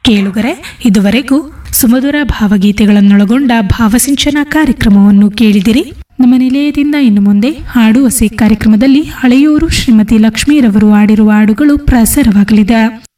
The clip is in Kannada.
ಕೇಳುಗರೆ, ಇದುವರೆಗೂ ಸುಮಧುರ ಭಾವಗೀತೆಗಳನ್ನೊಳಗೊಂಡ ಭಾವಸಿಂಚನ ಕಾರ್ಯಕ್ರಮವನ್ನು ಕೇಳಿದಿರಿ. ನಮ್ಮ ನಿಲಯದಿಂದ ಇನ್ನು ಮುಂದೆ ಹಾಡು ಹೊಸೆ ಕಾರ್ಯಕ್ರಮದಲ್ಲಿ ಹಳೆಯೂರು ಶ್ರೀಮತಿ ಲಕ್ಷ್ಮೀರವರು ಹಾಡಿರುವ ಹಾಡುಗಳು ಪ್ರಸಾರವಾಗಲಿದೆ.